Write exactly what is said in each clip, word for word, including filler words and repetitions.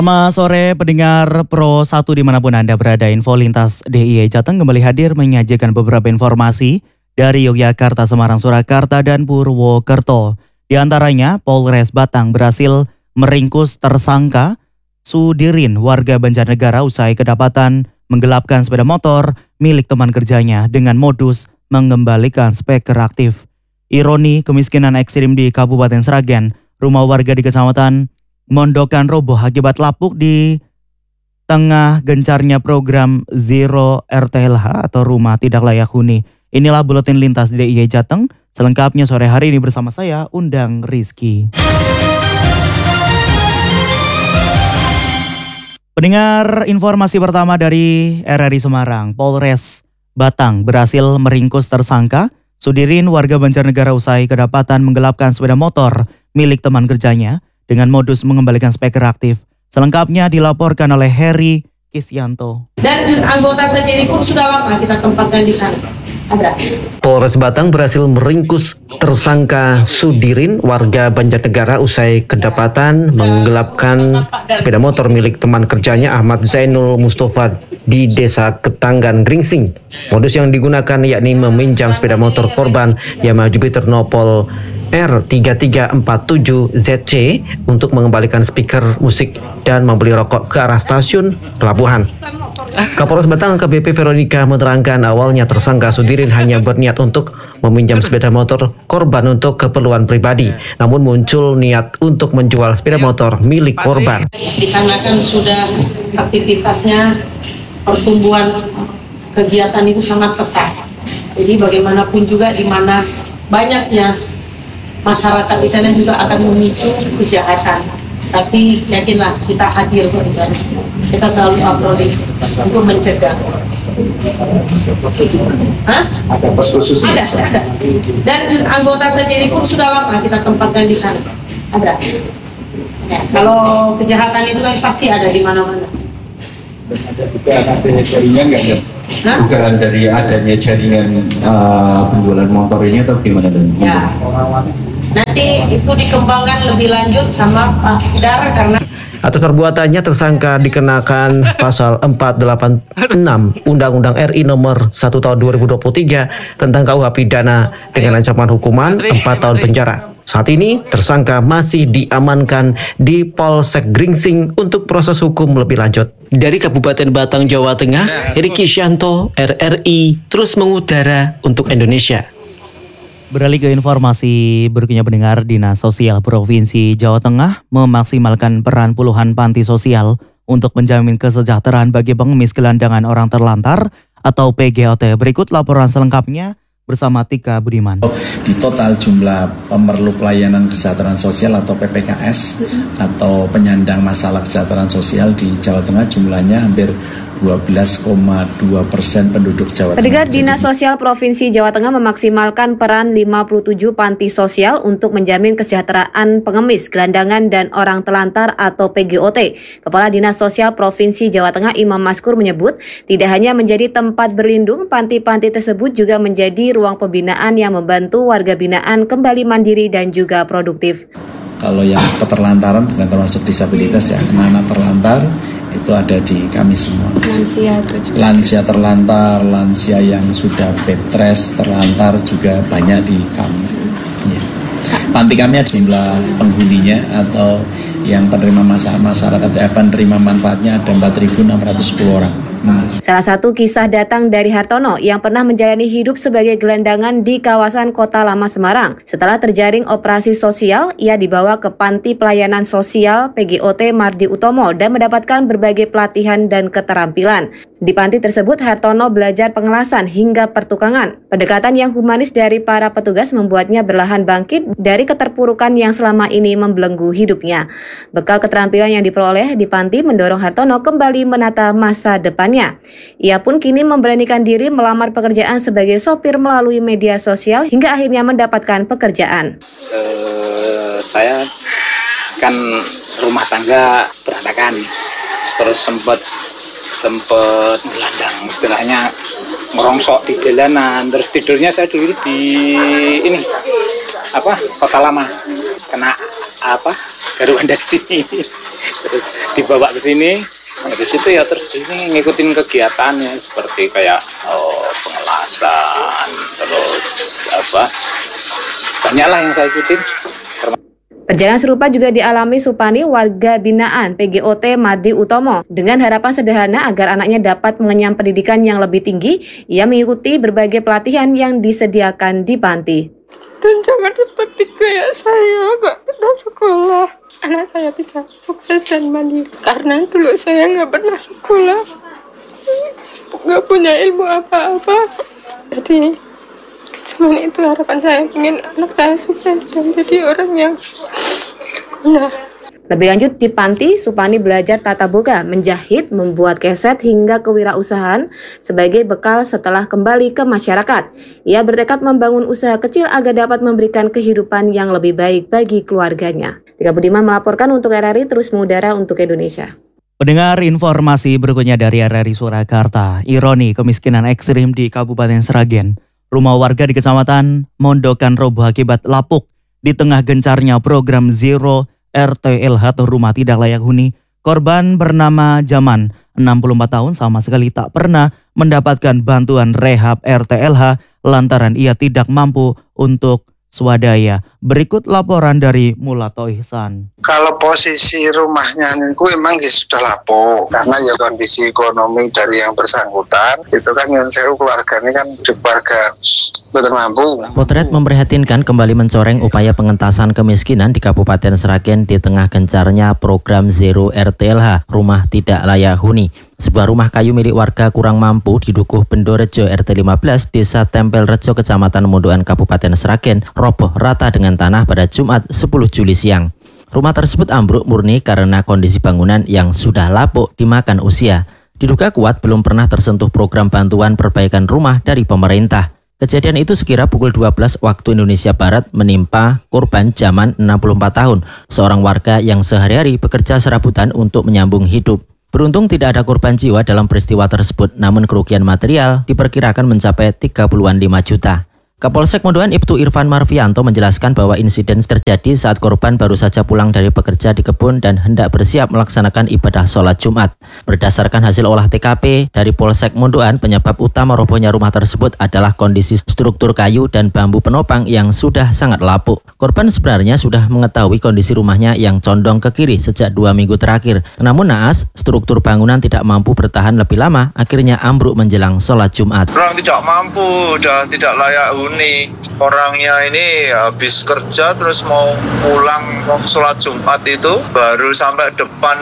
Selamat sore pendengar Pro satu dimanapun Anda berada. Info Lintas D I Y Jateng kembali hadir menyajikan beberapa informasi dari Yogyakarta, Semarang, Surakarta, dan Purwokerto. Di antaranya, Polres Batang berhasil meringkus tersangka Sudirin warga Banjarnegara usai kedapatan menggelapkan sepeda motor milik teman kerjanya dengan modus mengembalikan speker aktif. Ironi kemiskinan ekstrim di Kabupaten Sragen, rumah warga di Kecamatan Mondokan roboh akibat lapuk di tengah gencarnya program Zero R T L H atau Rumah Tidak Layak Huni. Inilah Buletin Lintas D I Y Jateng. Selengkapnya sore hari ini bersama saya, Undang Rizky. Pendengar, informasi pertama dari R R I Semarang. Polres Batang berhasil meringkus tersangka Sudirin warga Banjarnegara usai kedapatan menggelapkan sepeda motor milik teman kerjanya dengan modus mengembalikan speker aktif. Selengkapnya dilaporkan oleh Heri Kisyanto. Dan anggota sendiri pun sudah lama kita tempatkan di sana. Ada. Polres Batang berhasil meringkus tersangka Sudirin warga Banjarnegara usai kedapatan menggelapkan sepeda motor milik teman kerjanya Ahmad Zainul Mustafa di Desa Ketanggan Gringsing. Modus yang digunakan yakni meminjam sepeda motor korban Yamaha Jupiter Nopol R tiga tiga empat tujuh Z C untuk mengembalikan speaker musik dan membeli rokok ke arah stasiun pelabuhan. Kapolres Batang A K B P Veronica menerangkan awalnya tersangka Sudirin hanya berniat untuk meminjam sepeda motor korban untuk keperluan pribadi, namun muncul niat untuk menjual sepeda motor milik korban. Di sana kan sudah aktivitasnya, pertumbuhan kegiatan itu sangat pesat. Jadi bagaimanapun juga di mana banyaknya masyarakat di sana juga akan memicu kejahatan. Tapi yakinlah kita hadir di sana. Kita selalu patroli untuk mencegah. Hah? Ada pos khusus? Ada, ada. Dan anggota sendiri pun sudah lama kita tempatkan di sana. Ada. Ya, kalau kejahatan itu kan pasti ada di mana-mana. Ada juga adanya jaringan nggak ya? Dugaan dari adanya jaringan uh, penjualan motor ini atau gimana? Ya. Nanti itu dikembangkan lebih lanjut sama Pak Dar karena Atas perbuatannya tersangka dikenakan pasal empat delapan enam Undang-Undang R I nomor satu tahun dua ribu dua puluh tiga tentang K U H pidana dengan ancaman hukuman empat tahun penjara. Saat ini tersangka masih diamankan di Polsek Gringsing untuk proses hukum lebih lanjut. Dari Kabupaten Batang, Jawa Tengah, Heri Kisyanto, R R I terus mengudara untuk Indonesia. Beralih ke informasi berikutnya, pendengar. Dinas Sosial Provinsi Jawa Tengah memaksimalkan peran puluhan panti sosial untuk menjamin kesejahteraan bagi pengemis gelandangan orang terlantar atau P G O T. Berikut laporan selengkapnya bersama Tika Budiman. Di total jumlah pemerlu pelayanan kesejahteraan sosial atau P P K S atau penyandang masalah kesejahteraan sosial di Jawa Tengah jumlahnya hampir dua belas koma dua persen penduduk Jawa Tengah. Pendengar, Dinas Sosial Provinsi Jawa Tengah memaksimalkan peran lima puluh tujuh panti sosial untuk menjamin kesejahteraan pengemis, gelandangan, dan orang telantar atau P G O T. Kepala Dinas Sosial Provinsi Jawa Tengah Imam Maskur menyebut, tidak hanya menjadi tempat berlindung, panti-panti tersebut juga menjadi ruang pembinaan yang membantu warga binaan kembali mandiri dan juga produktif. Kalau yang keterlantaran bukan termasuk disabilitas ya, anak-anak terlantar itu ada di kami semua. Lansia, lansia terlantar, lansia yang sudah bed rest terlantar juga banyak di kami. Ya. Panti kami ada jumlah penghuninya atau yang penerima masyarakat, eh, penerima manfaatnya ada empat ribu enam ratus sepuluh orang. Hmm. Salah satu kisah datang dari Hartono yang pernah menjalani hidup sebagai gelandangan di kawasan Kota Lama Semarang. Setelah terjaring operasi sosial, ia dibawa ke Panti Pelayanan Sosial P G O T Mardi Utomo dan mendapatkan berbagai pelatihan dan keterampilan. Di panti tersebut, Hartono belajar pengelasan hingga pertukangan. Pendekatan yang humanis dari para petugas membuatnya berlahan bangkit dari keterpurukan yang selama ini membelenggu hidupnya. Bekal keterampilan yang diperoleh di panti mendorong Hartono kembali menata masa depannya. Ia pun kini memberanikan diri melamar pekerjaan sebagai sopir melalui media sosial hingga akhirnya mendapatkan pekerjaan. Uh, saya kan rumah tangga berantakan, terus sempat sempat gelandang, istilahnya merongsok di jalanan. Terus tidurnya saya dulu di ini apa Kota Lama, kena apa garuan dari sini. Terus dibawa ke sini, nah, di situ ya terus di sini ngikutin kegiatannya seperti kayak oh, pengelasan, terus apa banyaklah yang saya ikutin. Perjalanan serupa juga dialami Supani, warga binaan P G O T Madi Utomo. Dengan harapan sederhana agar anaknya dapat mengenyam pendidikan yang lebih tinggi, ia mengikuti berbagai pelatihan yang disediakan di panti. Dan jangan seperti kayak saya, gak pernah sekolah. Anak saya bisa sukses dan mandiri. Karena dulu saya gak pernah sekolah, gak punya ilmu apa-apa. Jadi cuman itu harapan saya, ingin anak saya sukses dan jadi orang yang guna. Lebih lanjut di panti, Supani belajar tata boga, menjahit, membuat keset hingga kewirausahaan sebagai bekal setelah kembali ke masyarakat. Ia bertekad membangun usaha kecil agar dapat memberikan kehidupan yang lebih baik bagi keluarganya. Tika Budiman melaporkan untuk R R I Terus Mengudara untuk Indonesia. Pendengar, informasi berikutnya dari R R I Surakarta. Ironi kemiskinan ekstrim di Kabupaten Sragen. Rumah warga di Kecamatan Mondokan roboh akibat lapuk di tengah gencarnya program Zero R T L H atau Rumah Tidak Layak Huni. Korban bernama Jaman, enam puluh empat tahun, sama sekali tak pernah mendapatkan bantuan rehab R T L H lantaran ia tidak mampu untuk swadaya. Berikut laporan dari Mulato Ihsan. Kalau posisi rumahnya itu emang sudah lapuk karena ya kondisi ekonomi dari yang bersangkutan itu kan yang saya keluarganya kan di keluarga bermampu. Potret memprihatinkan kembali mencoreng upaya pengentasan kemiskinan di Kabupaten Sragen di tengah gencarnya program Zero R T L H Rumah Tidak Layak Huni. Sebuah rumah kayu milik warga kurang mampu di Dukuh Bendorejo R T lima belas Desa Tempel Rejo Kecamatan Mondokan Kabupaten Sragen roboh rata dengan tanah pada Jumat sepuluh Juli siang. Rumah tersebut ambruk murni karena kondisi bangunan yang sudah lapuk dimakan usia. Diduga kuat belum pernah tersentuh program bantuan perbaikan rumah dari pemerintah. Kejadian itu sekira pukul dua belas waktu Indonesia Barat menimpa korban Jaman enam puluh empat tahun, seorang warga yang sehari-hari bekerja serabutan untuk menyambung hidup. Beruntung tidak ada korban jiwa dalam peristiwa tersebut, namun kerugian material diperkirakan mencapai tiga puluh lima juta. Kapolsek Mondokan Ibtu Irfan Marvianto menjelaskan bahwa insiden terjadi saat korban baru saja pulang dari bekerja di kebun dan hendak bersiap melaksanakan ibadah sholat Jumat. Berdasarkan hasil olah T K P dari Polsek Mondokan, penyebab utama robohnya rumah tersebut adalah kondisi struktur kayu dan bambu penopang yang sudah sangat lapuk. Korban sebenarnya sudah mengetahui kondisi rumahnya yang condong ke kiri sejak dua minggu terakhir. Namun naas, struktur bangunan tidak mampu bertahan lebih lama, akhirnya ambruk menjelang sholat Jumat. Orang tidak mampu, sudah tidak layak huni. Orangnya ini habis kerja terus mau pulang mau sholat Jumat itu baru sampai depan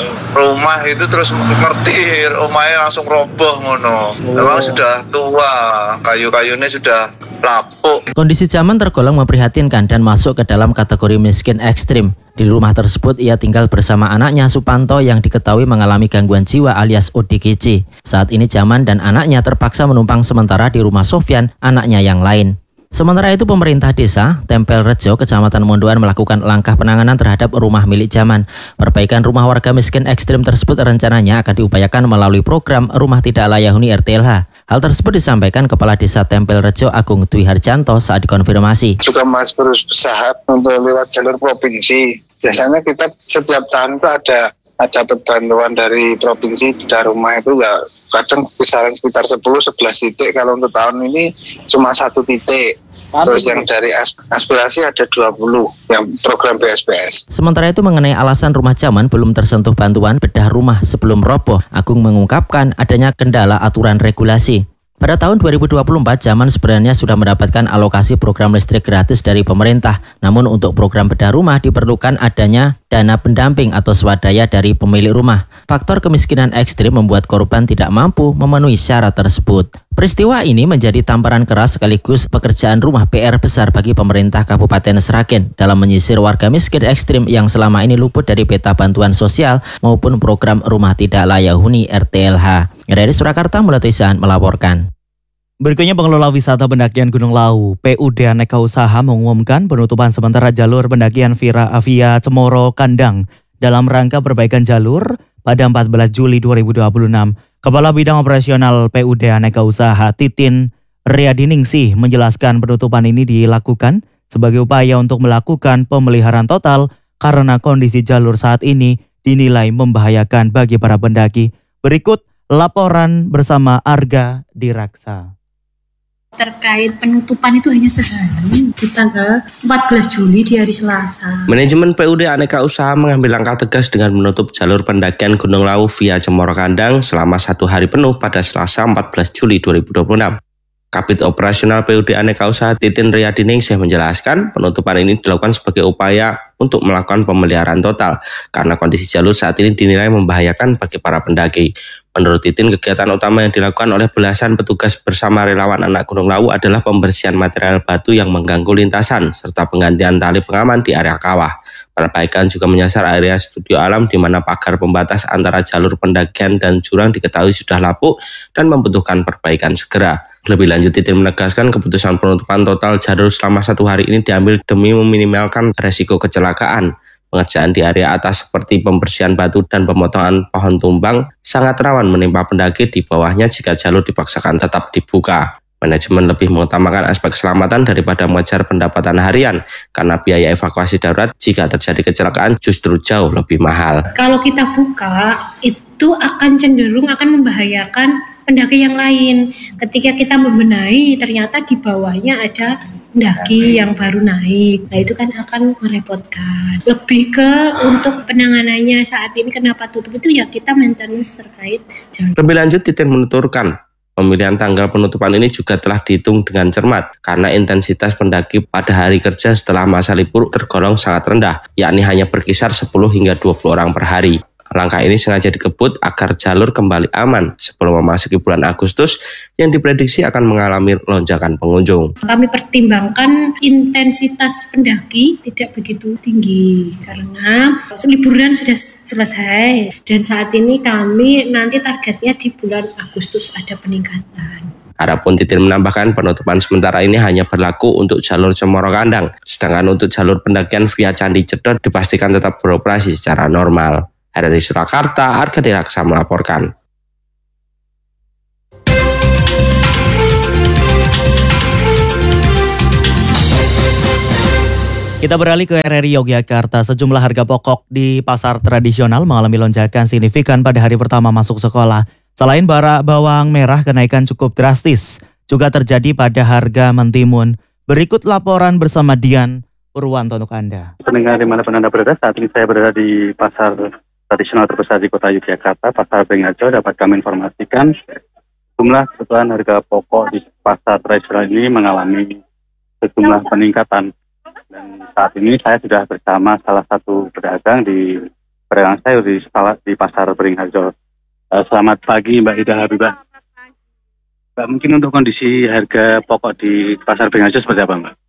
rumah itu terus ngerti rumahnya langsung roboh ngono. Memang oh. Sudah tua, kayu-kayunya sudah lapuk. Kondisi Jaman tergolong memprihatinkan dan masuk ke dalam kategori miskin ekstrim. Di rumah tersebut ia tinggal bersama anaknya Supanto yang diketahui mengalami gangguan jiwa alias O D G J. Saat ini Jaman dan anaknya terpaksa menumpang sementara di rumah Sofyan, anaknya yang lain. Sementara itu pemerintah desa Tempel Rejo Kecamatan Mondokan melakukan langkah penanganan terhadap rumah milik Jaman. Perbaikan rumah warga miskin ekstrim tersebut rencananya akan diupayakan melalui program Rumah Tidak Layak Huni R T L H. Hal tersebut disampaikan Kepala Desa Tempel Rejo Agung Dwi Harjanto saat dikonfirmasi. Juga Mas berusaha untuk lewat jalur provinsi. Biasanya kita setiap tahun itu ada ada bantuan dari provinsi bedah rumah itu ya kadang kisaran sekitar sepuluh sampai sebelas titik. Kalau untuk tahun ini cuma satu titik. Terus yang dari aspirasi ada dua puluh yang program B S B S. Sementara itu mengenai alasan rumah Jaman belum tersentuh bantuan bedah rumah sebelum roboh, Agung mengungkapkan adanya kendala aturan regulasi. Pada tahun dua ribu dua puluh empat, Jaman sebenarnya sudah mendapatkan alokasi program listrik gratis dari pemerintah. Namun untuk program bedah rumah diperlukan adanya dana pendamping atau swadaya dari pemilik rumah. Faktor kemiskinan ekstrim membuat korban tidak mampu memenuhi syarat tersebut. Peristiwa ini menjadi tamparan keras sekaligus pekerjaan rumah P R besar bagi pemerintah Kabupaten Sragen dalam menyisir warga miskin ekstrim yang selama ini luput dari peta bantuan sosial maupun program Rumah Tidak Layak Huni R T L H. Dari Surakarta, Mulato Ihsan melaporkan. Berikutnya pengelola wisata pendakian Gunung Lawu, P U D Aneka Usaha mengumumkan penutupan sementara jalur pendakian Vira Avia Cemoro Kandang dalam rangka perbaikan jalur pada empat belas Juli dua ribu dua puluh enam. Kepala Bidang Operasional P U D Aneka Usaha Titin Riadiningsih menjelaskan penutupan ini dilakukan sebagai upaya untuk melakukan pemeliharaan total karena kondisi jalur saat ini dinilai membahayakan bagi para pendaki. Berikut laporan bersama Arga Diraksa. Terkait penutupan itu hanya sehari di tanggal empat belas Juli di hari Selasa. Manajemen P U D Aneka Usaha mengambil langkah tegas dengan menutup jalur pendakian Gunung Lawu via Cemoro Kandang selama satu hari penuh pada Selasa empat belas Juli dua ribu dua puluh enam. Kabid Operasional P U D Aneka Usaha Titin Riyadiningsih menjelaskan penutupan ini dilakukan sebagai upaya untuk melakukan pemeliharaan total karena kondisi jalur saat ini dinilai membahayakan bagi para pendaki. Menurut Titin, kegiatan utama yang dilakukan oleh belasan petugas bersama relawan anak Gunung Lawu adalah pembersihan material batu yang mengganggu lintasan serta penggantian tali pengaman di area kawah. Perbaikan juga menyasar area studio alam di mana pagar pembatas antara jalur pendakian dan jurang diketahui sudah lapuk dan membutuhkan perbaikan segera. Lebih lanjut, Titin menegaskan keputusan penutupan total jalur selama satu hari ini diambil demi meminimalkan resiko kecelakaan. Pengerjaan di area atas seperti pembersihan batu dan pemotongan pohon tumbang sangat rawan menimpa pendaki di bawahnya jika jalur dipaksakan tetap dibuka. Manajemen lebih mengutamakan aspek keselamatan daripada mengejar pendapatan harian karena biaya evakuasi darurat jika terjadi kecelakaan justru jauh lebih mahal. Kalau kita buka, itu akan cenderung akan membahayakan pendaki yang lain. Ketika kita membenahi, ternyata di bawahnya ada pendaki yang baru naik. Nah itu kan akan merepotkan. Lebih ke untuk penanganannya saat ini kenapa tutup itu ya kita maintenance terkait jalur. Lebih lanjut, Titin menuturkan pemilihan tanggal penutupan ini juga telah dihitung dengan cermat karena intensitas pendaki pada hari kerja setelah masa libur tergolong sangat rendah, yakni hanya berkisar sepuluh hingga dua puluh orang per hari. Langkah ini sengaja dikebut agar jalur kembali aman sebelum memasuki bulan Agustus yang diprediksi akan mengalami lonjakan pengunjung. Kami pertimbangkan intensitas pendaki tidak begitu tinggi karena liburan sudah selesai dan saat ini kami nanti targetnya di bulan Agustus ada peningkatan. Adapun Titin menambahkan penutupan sementara ini hanya berlaku untuk jalur Cemoro Kandang, sedangkan untuk jalur pendakian via Candi Cedot dipastikan tetap beroperasi secara normal. Dari Surakarta, Arga Diraksa melaporkan. Kita beralih ke R R I Yogyakarta. Sejumlah harga pokok di pasar tradisional mengalami lonjakan signifikan pada hari pertama masuk sekolah. Selain bara bawang merah, kenaikan cukup drastis juga terjadi pada harga mentimun. Berikut laporan bersama Dian Purwanto untuk Anda. Pendengar dimanapun Anda berada, saat ini saya berada di pasar tradisional terbesar di kota Yogyakarta, Pasar Beringharjo. Dapat kami informasikan jumlah kebutuhan harga pokok di pasar tradisional ini mengalami sejumlah peningkatan. Dan saat ini saya sudah bersama salah satu pedagang di pedagang sayur di, di Pasar Beringharjo. Uh, selamat pagi Mbak Ida Habibah. Mbak, mungkin untuk kondisi harga pokok di Pasar Beringharjo seperti apa Mbak?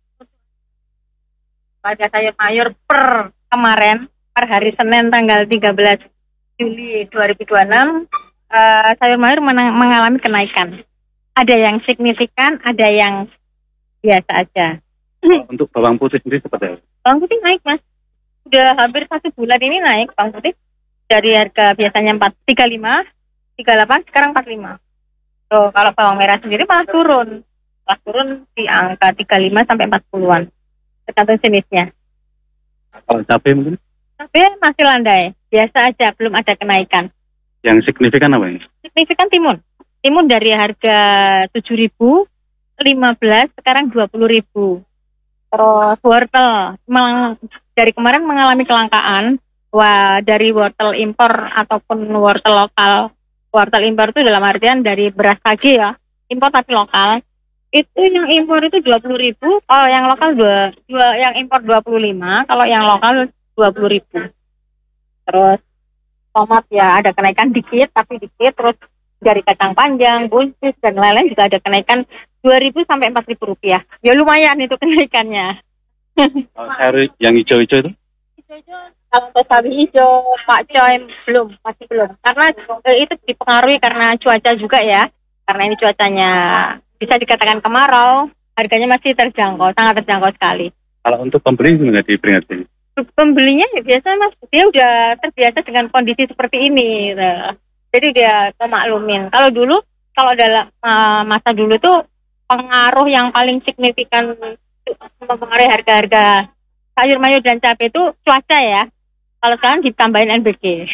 Pada sayur mayur per kemarin, per hari Senin tanggal tiga belas Juli dua ribu dua puluh enam, uh, sayur mayur menang, mengalami kenaikan. Ada yang signifikan, ada yang biasa aja. Untuk bawang putih sendiri seperti apa? Bawang putih naik Mas. Sudah hampir satu bulan ini naik bawang putih. Dari harga biasanya empat tiga puluh lima, tiga puluh delapan, sekarang empat puluh lima. So, kalau bawang merah sendiri malah turun. Malah turun di angka tiga puluh lima sampai empat puluhan. Tergantung jenisnya. Kalau cabai mungkin? Cabai masih landai, biasa aja, belum ada kenaikan. Yang signifikan apa ini? Signifikan timun. Timun dari harga tujuh ribu, lima belas, sekarang dua puluh ribu. Terus wortel, memang dari kemarin mengalami kelangkaan. Wah, dari wortel impor ataupun wortel lokal. Wortel impor itu dalam artian dari beras saji ya, impor tapi lokal. Itu yang impor itu dua puluh ribu, kalau yang lokal dua, dua yang impor dua puluh lima, kalau yang lokal dua puluh ribu. Terus tomat ya ada kenaikan dikit tapi dikit, terus dari kacang panjang, buncis dan lain-lain juga ada kenaikan dua ribu sampai empat ribu rupiah. Ya lumayan itu kenaikannya. Sayur yang hijau-hijau itu? Hijau-hijau kalau untuk sawi hijau, pakcoy belum, masih belum. Karena eh, itu dipengaruhi karena cuaca juga ya. Karena ini cuacanya bisa dikatakan kemarau, harganya masih terjangkau, sangat terjangkau sekali. Kalau untuk pembeli gimana di Beringharjo? Pembelinya ya biasa Mas, dia udah terbiasa dengan kondisi seperti ini. Gitu. Jadi dia memaklumin. Kalau dulu, kalau dalam uh, masa dulu tuh pengaruh yang paling signifikan mempengaruhi harga-harga sayur mayur dan cabai itu cuaca ya. Kalau sekarang ditambahin N B G.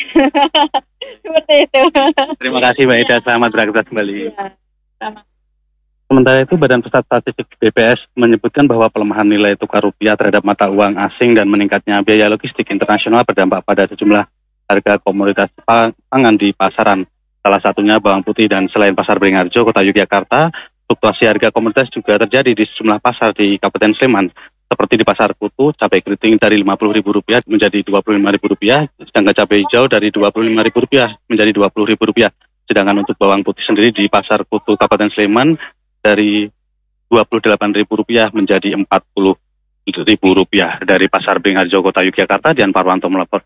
Seperti itu. Terima kasih Mbak Ida, selamat beraktivitas kembali. Ya, sama. Sementara itu, Badan Pusat Statistik B P S menyebutkan bahwa pelemahan nilai tukar rupiah terhadap mata uang asing dan meningkatnya biaya logistik internasional berdampak pada sejumlah harga komoditas pangan di pasaran. Salah satunya bawang putih, dan selain pasar Beringharjo, Kota Yogyakarta, fluktuasi harga komoditas juga terjadi di sejumlah pasar di Kabupaten Sleman. Seperti di Pasar Kutu, cabai keriting dari lima puluh ribu rupiah menjadi dua puluh lima ribu rupiah, sedangkan cabai hijau dari dua puluh lima ribu rupiah menjadi dua puluh ribu rupiah. Sedangkan untuk bawang putih sendiri di Pasar Kutu Kabupaten Sleman dari dua puluh delapan ribu rupiah menjadi empat puluh ribu rupiah. Dari Pasar Beringharjo, Kota Yogyakarta, Dian Parwanto melapor.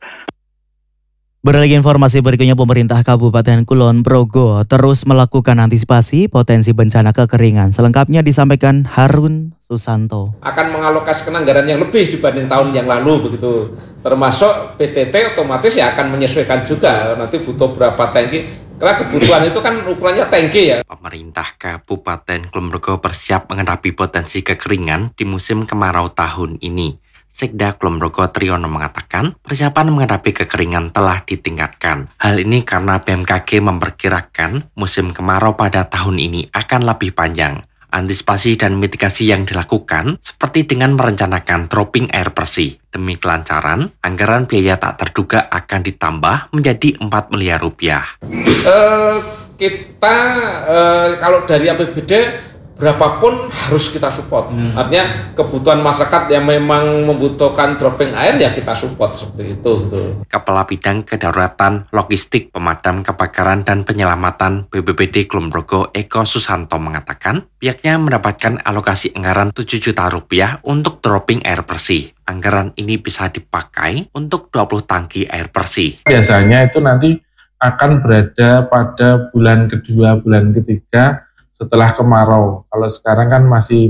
Beralih informasi berikutnya, pemerintah Kabupaten Kulon Progo terus melakukan antisipasi potensi bencana kekeringan. Selengkapnya disampaikan Harun Susanto. Akan mengalokasikan anggaran yang lebih dibanding tahun yang lalu begitu. Termasuk P T T otomatis ya akan menyesuaikan juga nanti butuh berapa tangki. Karena kebutuhan itu kan ukurannya tangki ya. Pemerintah Kabupaten Kulon Progo bersiap menghadapi potensi kekeringan di musim kemarau tahun ini. Sekda Kulon Progo Triyono mengatakan persiapan menghadapi kekeringan telah ditingkatkan. Hal ini karena B M K G memperkirakan musim kemarau pada tahun ini akan lebih panjang. Antisipasi dan mitigasi yang dilakukan seperti dengan merencanakan dropping air bersih. Demi kelancaran, anggaran biaya tak terduga akan ditambah menjadi empat miliar rupiah. Uh, kita uh, kalau dari A P B D berapapun harus kita support. Hmm. Artinya kebutuhan masyarakat yang memang membutuhkan dropping air ya kita support seperti itu. Gitu. Kepala Bidang Kedaruratan Logistik Pemadam Kebakaran dan Penyelamatan B B P D Kulon Progo Eko Susanto mengatakan pihaknya mendapatkan alokasi anggaran tujuh juta rupiah untuk dropping air bersih. Anggaran ini bisa dipakai untuk dua puluh tangki air bersih. Biasanya itu nanti akan berada pada bulan kedua, bulan ketiga setelah kemarau. Kalau sekarang kan masih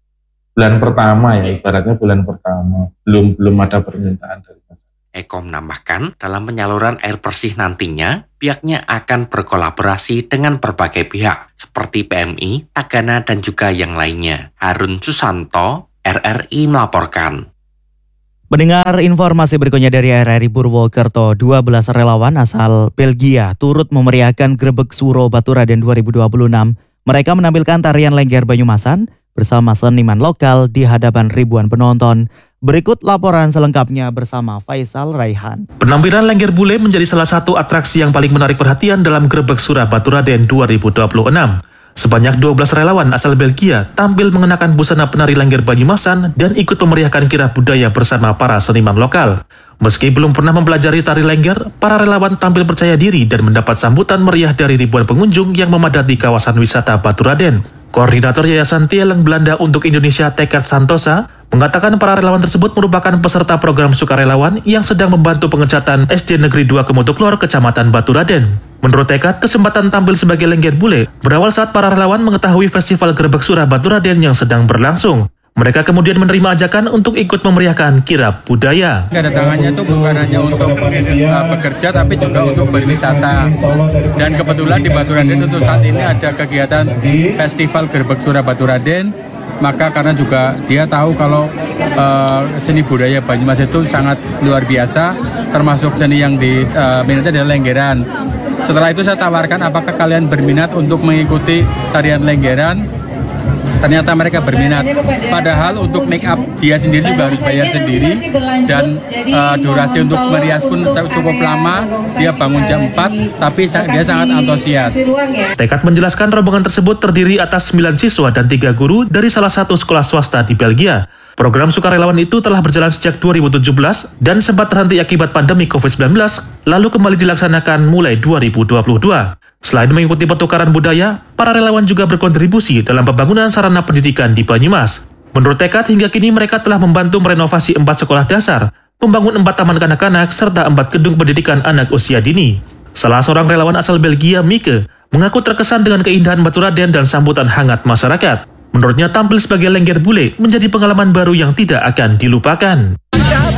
bulan pertama ya, ibaratnya bulan pertama. Belum belum ada permintaan dari masyarakat. Eko menambahkan, dalam penyaluran air bersih nantinya, pihaknya akan berkolaborasi dengan berbagai pihak, seperti P M I, Tagana, dan juga yang lainnya. Harun Susanto, R R I melaporkan. Mendengar informasi berikutnya dari R R I Purwokerto, dua belas relawan asal Belgia turut memeriahkan Grebek Suro Baturaden dua ribu dua puluh enam. Mereka menampilkan tarian Lengger Banyumasan bersama seniman lokal di hadapan ribuan penonton. Berikut laporan selengkapnya bersama Faisal Raihan. Penampilan Lengger Bule menjadi salah satu atraksi yang paling menarik perhatian dalam Grebek Suro Baturaden dua ribu dua puluh enam. Sebanyak dua belas relawan asal Belgia tampil mengenakan busana penari Lengger Banyumasan dan ikut memeriahkan kirab budaya bersama para seniman lokal. Meski belum pernah mempelajari tari Lengger, para relawan tampil percaya diri dan mendapat sambutan meriah dari ribuan pengunjung yang memadati kawasan wisata Baturaden. Koordinator Yayasan Tieleng Belanda untuk Indonesia Tekad Santosa mengatakan para relawan tersebut merupakan peserta program sukarelawan yang sedang membantu pengecatan S D Negeri dua Kemutuklor, Kecamatan Baturaden. Menurut Tekad, kesempatan tampil sebagai Lengger Bule berawal saat para relawan mengetahui Festival Grebek Suro Baturaden yang sedang berlangsung. Mereka kemudian menerima ajakan untuk ikut memeriahkan kirab budaya. Kedatangannya itu bukan hanya untuk uh, bekerja, tapi juga untuk berwisata. Dan kebetulan di Baturaden untuk saat ini ada kegiatan Festival Grebek Suro Baturaden. Maka karena juga dia tahu kalau uh, seni budaya Banyumas itu sangat luar biasa, termasuk seni yang diminati uh, adalah Lenggeran. Setelah itu saya tawarkan apakah kalian berminat untuk mengikuti tarian Lenggeran. Ternyata mereka berminat. Padahal untuk make up dia sendiri juga harus bayar sendiri. Dan uh, durasi untuk merias pun cukup lama. Dia bangun jam empat, tapi dia sangat antusias. Tekad menjelaskan rombongan tersebut terdiri atas sembilan siswa dan tiga guru dari salah satu sekolah swasta di Belgia. Program sukarelawan itu telah berjalan sejak dua ribu tujuh belas dan sempat terhenti akibat pandemi covid sembilan belas, lalu kembali dilaksanakan mulai dua ribu dua puluh dua. Selain mengikuti pertukaran budaya, para relawan juga berkontribusi dalam pembangunan sarana pendidikan di Banyumas. Menurut Tekad, hingga kini mereka telah membantu merenovasi empat sekolah dasar, membangun empat taman kanak-kanak, serta empat gedung pendidikan anak usia dini. Salah seorang relawan asal Belgia, Mike, mengaku terkesan dengan keindahan Baturaden dan sambutan hangat masyarakat. Menurutnya, tampil sebagai Lengger Bule menjadi pengalaman baru yang tidak akan dilupakan.